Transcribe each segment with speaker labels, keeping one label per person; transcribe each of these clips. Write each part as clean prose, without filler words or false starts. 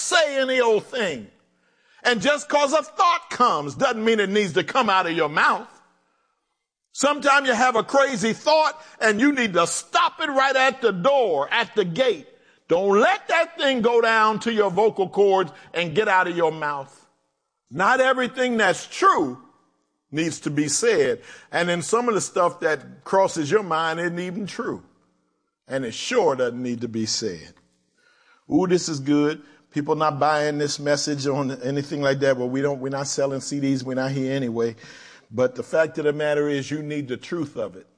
Speaker 1: say any old thing. And just cause a thought comes doesn't mean it needs to come out of your mouth. Sometimes you have a crazy thought and you need to stop it right at the door, at the gate. Don't let that thing go down to your vocal cords and get out of your mouth. Not everything that's true needs to be said. And then some of the stuff that crosses your mind isn't even true. And it sure doesn't need to be said. Ooh, this is good. People not buying this message on anything like that. Well, we're not selling CDs. We're not here anyway. But the fact of the matter is you need the truth of it.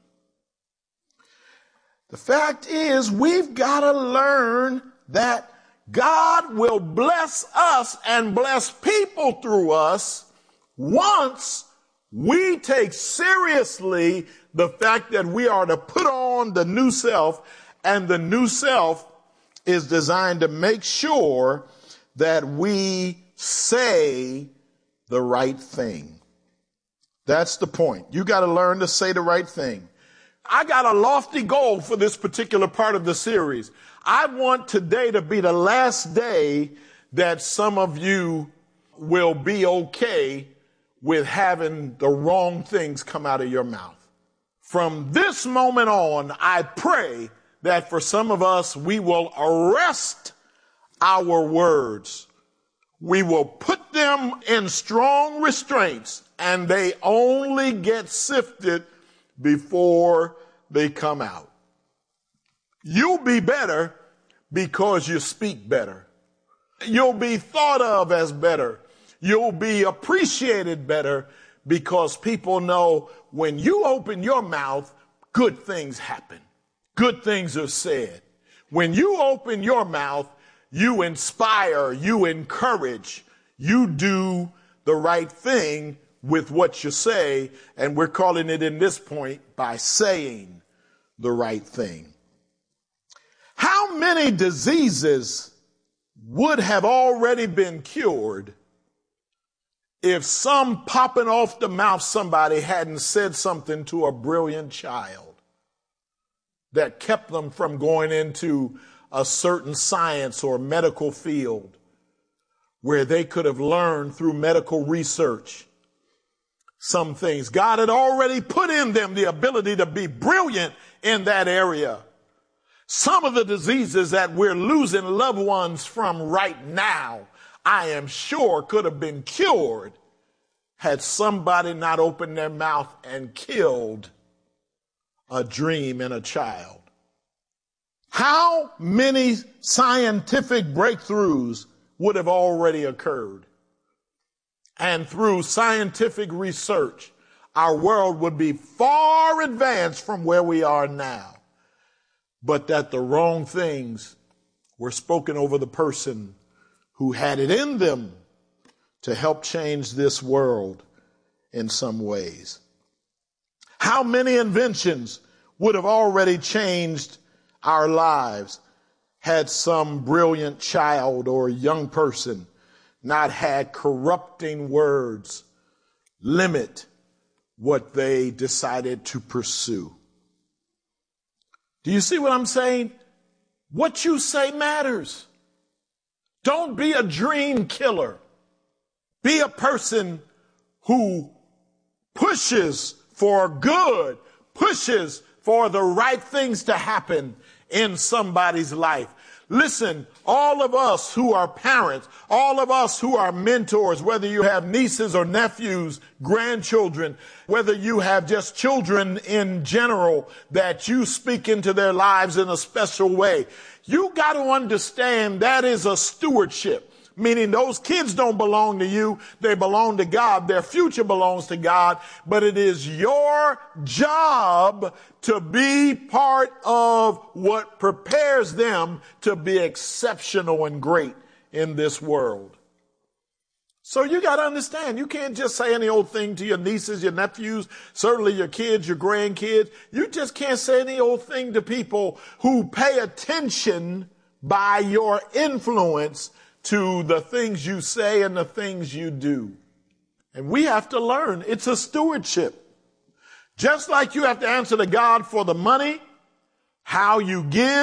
Speaker 1: The fact is we've got to learn that God will bless us and bless people through us once we take seriously the fact that we are to put on the new self, and the new self is designed to make sure that we say the right thing. That's the point. You got to learn to say the right thing. I got a lofty goal for this particular part of the series. I want today to be the last day that some of you will be okay with having the wrong things come out of your mouth. From this moment on, I pray that for some of us, we will arrest our words. We will put them in strong restraints, and they only get sifted before they come out. You'll be better because you speak better. You'll be thought of as better. You'll be appreciated better because people know when you open your mouth, good things happen. Good things are said. When you open your mouth, you inspire, you encourage, you do the right thing with what you say, and we're calling it in this point by saying the right thing. How many diseases would have already been cured if some popping off the mouth somebody hadn't said something to a brilliant child that kept them from going into a certain science or medical field where they could have learned through medical research some things? God had already put in them the ability to be brilliant in that area. Some of the diseases that we're losing loved ones from right now, I am sure could have been cured had somebody not opened their mouth and killed a dream in a child. How many scientific breakthroughs would have already occurred? And through scientific research, our world would be far advanced from where we are now. But that the wrong things were spoken over the person who had it in them to help change this world in some ways. How many inventions would have already changed our lives had some brilliant child or young person not had corrupting words limit what they decided to pursue? Do you see what I'm saying? What you say matters. Don't be a dream killer. Be a person who pushes for good, pushes for the right things to happen in somebody's life. Listen, all of us who are parents, all of us who are mentors, whether you have nieces or nephews, grandchildren, whether you have just children in general that you speak into their lives in a special way, you got to understand that is a stewardship. Meaning those kids don't belong to you. They belong to God. Their future belongs to God. But it is your job to be part of what prepares them to be exceptional and great in this world. So you got to understand, you can't just say any old thing to your nieces, your nephews, certainly your kids, your grandkids. You just can't say any old thing to people who pay attention by your influence to the things you say and the things you do. And we have to learn. It's a stewardship. Just like you have to answer to God for the money, how you give,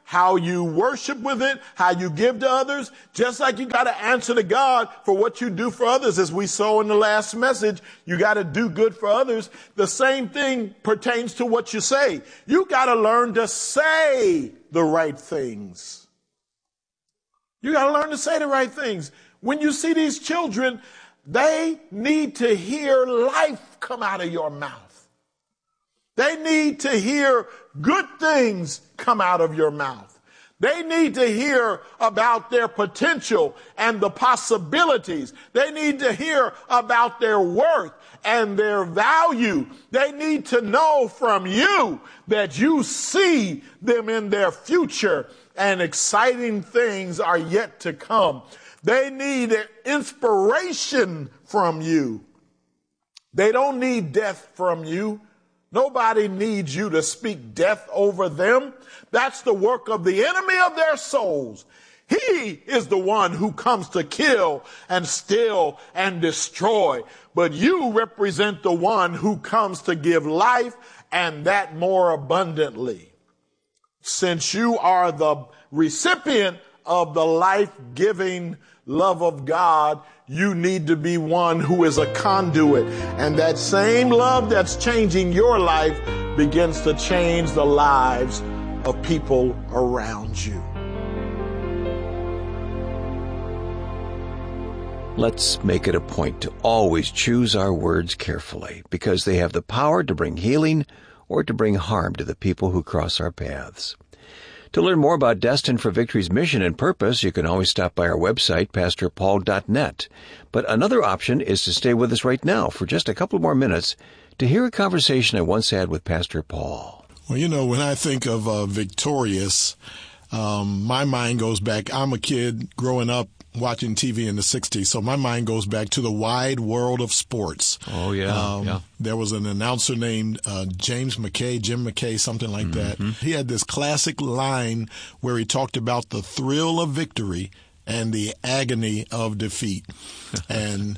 Speaker 1: how you worship with it, how you give to others, just like you got to answer to God for what you do for others. As we saw in the last message, you got to do good for others. The same thing pertains to what you say. You got to learn to say the right things. You got to learn to say the right things. When you see these children, they need to hear life come out of your mouth. They need to hear good things come out of your mouth. They need to hear about their potential and the possibilities. They need to hear about their worth and their value. They need to know from you that you see them in their future and exciting things are yet to come. They need inspiration from you. They don't need death from you. Nobody needs you to speak death over them. That's the work of the enemy of their souls. He is the one who comes to kill and steal and destroy. But you represent the one who comes to give life, and that more abundantly. Since you are the recipient of the life-giving love of God, you need to be one who is a conduit. And that same love that's changing your life begins to change the lives of people around you.
Speaker 2: Let's make it a point to always choose our words carefully, because they have the power to bring healing or to bring harm to the people who cross our paths. To learn more about Destined for Victory's mission and purpose, you can always stop by our website, pastorpaul.net. But another option is to stay with us right now for just a couple more minutes to hear a conversation I once had with Pastor Paul.
Speaker 3: Well, you know, when I think of victorious, my mind goes back. I'm a kid growing up watching TV in the 60s, so my mind goes back to the wide world of sports.
Speaker 2: Oh, yeah.
Speaker 3: There was an announcer named Jim McKay, something like that. He had this classic line where he talked about the thrill of victory and the agony of defeat. And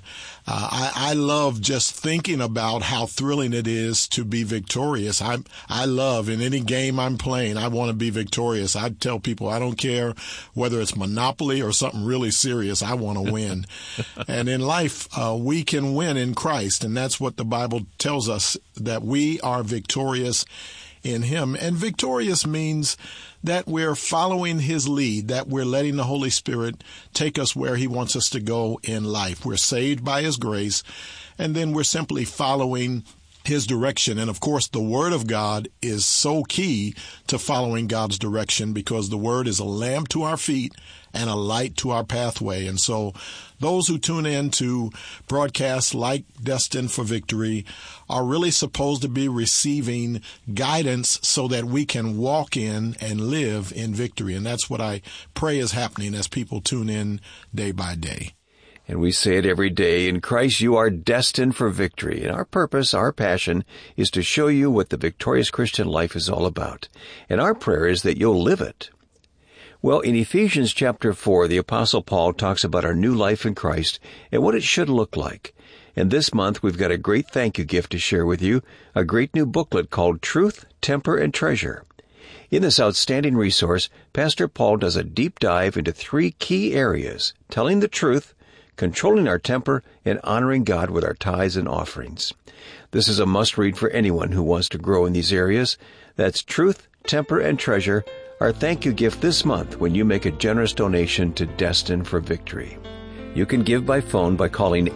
Speaker 3: I love just thinking about how thrilling it is to be victorious. I love, in any game I'm playing, I want to be victorious. I tell people I don't care whether it's Monopoly or something really serious, I want to win. And in life, we can win in Christ, and that's what the Bible tells us, that we are victorious in Him. And victorious means that we're following His lead, that we're letting the Holy Spirit take us where He wants us to go in life. We're saved by His grace, and then we're simply following His direction. And of course, the Word of God is so key to following God's direction, because the Word is a lamp to our feet and a light to our pathway. And so those who tune in to broadcasts like Destined for Victory are really supposed to be receiving guidance so that we can walk in and live in victory. And that's what I pray is happening as people tune in day by day.
Speaker 2: And we say it every day, in Christ you are destined for victory. And our purpose, our passion, is to show you what the victorious Christian life is all about. And our prayer is that you'll live it. Well, in Ephesians chapter 4, the Apostle Paul talks about our new life in Christ and what it should look like. And this month, we've got a great thank you gift to share with you, a great new booklet called Truth, Temper, and Treasure. In this outstanding resource, Pastor Paul does a deep dive into 3 key areas: telling the truth, controlling our temper, and honoring God with our tithes and offerings. This is a must-read for anyone who wants to grow in these areas. That's Truth, Temper, and Treasure, our thank you gift this month when you make a generous donation to Destined for Victory. You can give by phone by calling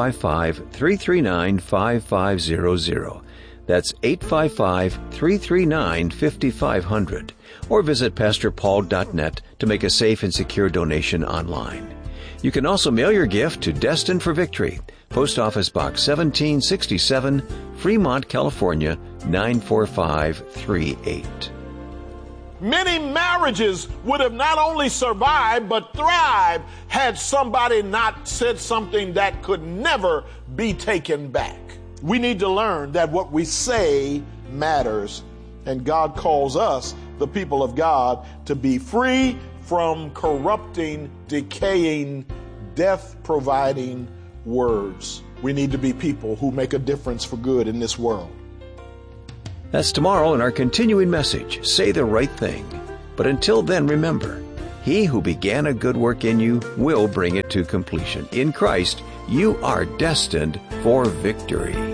Speaker 2: 855-339-5500. That's 855-339-5500. Or visit pastorpaul.net to make a safe and secure donation online. You can also mail your gift to Destined for Victory, Post Office Box 1767, Fremont, California, 94538.
Speaker 1: Many marriages would have not only survived, but thrived had somebody not said something that could never be taken back. We need to learn that what we say matters, and God calls us, the people of God, to be free from corrupting, decaying, death-providing words. We need to be people who make a difference for good in this world.
Speaker 2: That's tomorrow in our continuing message, Say the Right Thing. But until then, remember, He who began a good work in you will bring it to completion. In Christ, you are destined for victory.